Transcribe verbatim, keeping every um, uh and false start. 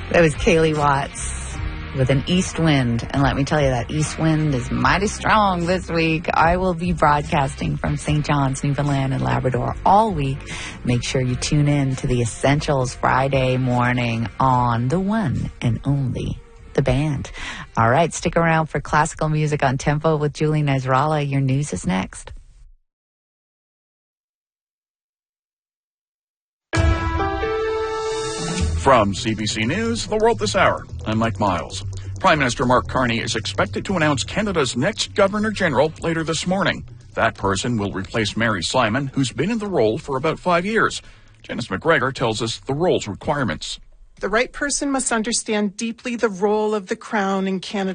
That was Kaylee Watts with an east wind. And let me tell you, that east wind is mighty strong this week. I will be broadcasting from Saint John's, Newfoundland and Labrador all week. Make sure you tune in to the Essentials Friday morning on the one and only The Band. All right, stick around for classical music on Tempo with Julie Nasrallah. Your news is next. From C B C News, The World This Hour, I'm Mike Miles. Prime Minister Mark Carney is expected to announce Canada's next Governor-General later this morning. That person will replace Mary Simon, who's been in the role for about five years. Janice McGregor tells us the role's requirements. The right person must understand deeply the role of the Crown in Canada.